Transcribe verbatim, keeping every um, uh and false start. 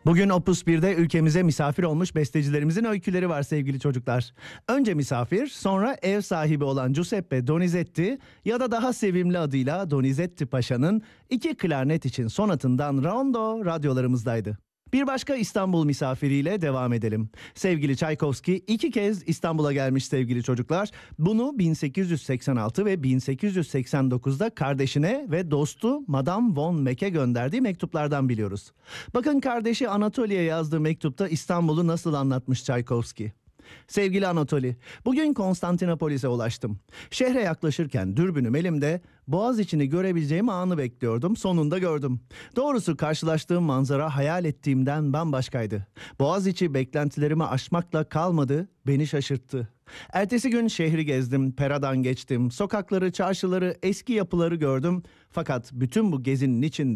Bugün Opus birde ülkemize misafir olmuş bestecilerimizin öyküleri var sevgili çocuklar. Önce misafir, sonra ev sahibi olan Giuseppe Donizetti ya da daha sevimli adıyla Donizetti Paşa'nın iki klarnet için sonatından Rondo radyolarımızdaydı. Bir başka İstanbul misafiriyle devam edelim. Sevgili Çaykovski iki kez İstanbul'a gelmiş sevgili çocuklar. Bunu bin sekiz yüz seksen altı ve bin sekiz yüz seksen dokuzda kardeşine ve dostu Madame von Meck'e gönderdiği mektuplardan biliyoruz. Bakın kardeşi Anatoli'ye yazdığı mektupta İstanbul'u nasıl anlatmış Çaykovski. Sevgili Anatoli, bugün Konstantinopolis'e ulaştım. Şehre yaklaşırken dürbünüm elimde, Boğaziçi'ni görebileceğim anı bekliyordum, sonunda gördüm. Doğrusu karşılaştığım manzara hayal ettiğimden bambaşkaydı. Boğaziçi beklentilerimi aşmakla kalmadı, beni şaşırttı. Ertesi gün şehri gezdim, peradan geçtim, sokakları, çarşıları, eski yapıları gördüm. Fakat bütün bu gezinin içinde